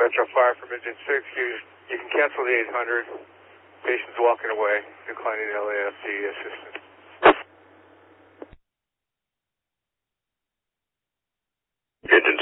Metro Fire from engine 6. You can cancel the 800. Patient's walking away, declining LAFC assistance. Engine